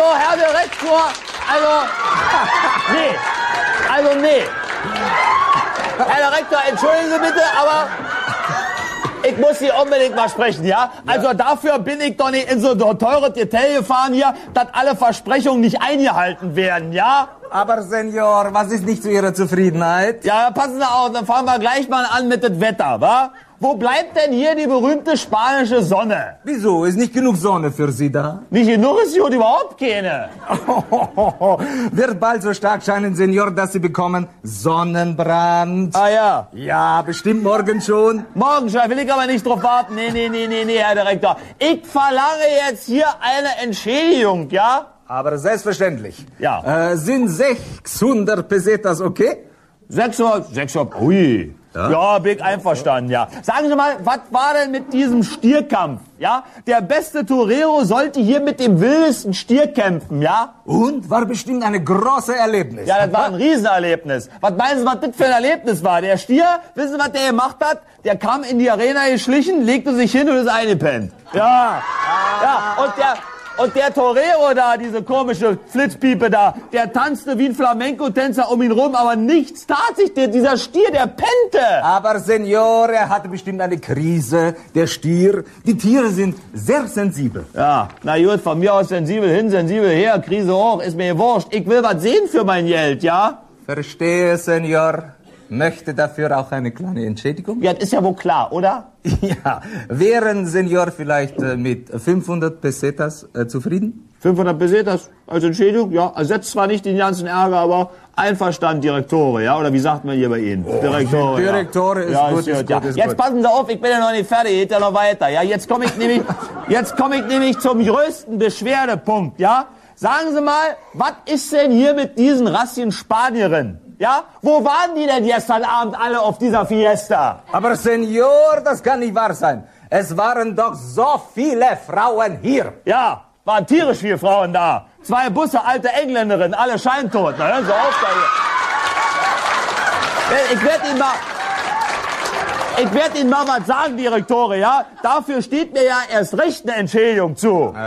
Herr Direktor, nee. Herr Direktor, entschuldigen Sie bitte, aber ich muss Sie unbedingt mal sprechen, ja? Also dafür bin ich doch nicht in so ein teures Detail gefahren hier, dass alle Versprechungen nicht eingehalten werden, ja? Aber Senor, was ist nicht zu Ihrer Zufriedenheit? Ja, passen Sie auf, dann fangen wir gleich mal an mit dem Wetter, wa? Wo bleibt denn hier die berühmte spanische Sonne? Wieso? Ist nicht genug Sonne für Sie da? Nicht genug ist hier überhaupt keine. Wird bald so stark scheinen, Senor, dass Sie bekommen Sonnenbrand. Ah ja. Ja, bestimmt morgen schon. Morgen schon, will ich aber nicht drauf warten. Nee, Herr Direktor. Ich verlange jetzt hier eine Entschädigung, ja? Aber selbstverständlich. Ja. Sind 600 Pesetas okay? 600, ui. Ja, bin ich einverstanden, ja. Sagen Sie mal, was war denn mit diesem Stierkampf, ja? Der beste Torero sollte hier mit dem wildesten Stier kämpfen, ja? Und? War bestimmt eine große Erlebnis. Ja, das war ein Riesenerlebnis. Was meinen Sie, was das für ein Erlebnis war? Der Stier, wissen Sie, was der gemacht hat? Der kam in die Arena geschlichen, legte sich hin und ist eingepennt. Ja, und der Torero da, diese komische Flitzpiepe da, der tanzte wie ein Flamenco-Tänzer um ihn rum, aber nichts tat sich. Dieser Stier, der pennte. Aber Senor, er hatte bestimmt eine Krise, der Stier. Die Tiere sind sehr sensibel. Ja, na gut, von mir aus sensibel hin, sensibel her, Krise hoch, ist mir wurscht. Ich will was sehen für mein Geld, ja? Verstehe, Senor. Möchte dafür auch eine kleine Entschädigung? Ja, das ist ja wohl klar, oder? Ja, wären Senor vielleicht mit 500 Pesetas zufrieden? 500 Pesetas als Entschädigung, ja. Ersetzt zwar nicht den ganzen Ärger, aber einverstanden, Direktore, ja? Oder wie sagt man hier bei Ihnen? Direktore, ja. Direktore ist ja, gut, ist gut. Jetzt passen Sie auf, ich bin ja noch nicht fertig, geht ja noch weiter, ja? Jetzt komme ich nämlich zum größten Beschwerdepunkt, ja? Sagen Sie mal, was ist denn hier mit diesen rassigen Spanierinnen? Ja? Wo waren die denn gestern Abend alle auf dieser Fiesta? Aber Senor, das kann nicht wahr sein. Es waren doch so viele Frauen hier. Ja, waren tierisch viele Frauen da. 2 Busse, alte Engländerinnen, alle scheintot. Na, hören Sie auf da hier. Ich werd Ihnen mal was sagen, Direktore, ja? Dafür steht mir ja erst recht eine Entschädigung zu.